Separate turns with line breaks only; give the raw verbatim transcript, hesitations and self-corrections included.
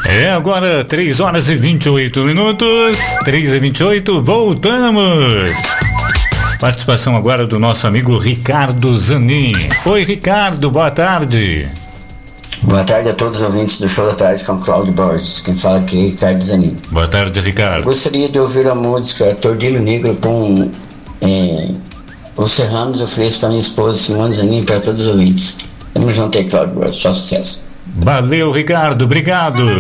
É agora três horas e vinte e oito minutos, três e vinte e oito, voltamos. Participação agora do nosso amigo Ricardo Zanin. Oi, Ricardo, boa tarde.
Boa tarde a todos os ouvintes do Show da Tarde com Cláudio Borges. Quem fala aqui é Ricardo Zanin.
Boa tarde, Ricardo.
Gostaria de ouvir a música Tordilho Negro com é, Os Serranos. Ofereço para minha esposa Simone Zanin e para todos os ouvintes. Tamo junto aí, Cláudio Borges. Só sucesso.
Valeu, Ricardo. Obrigado.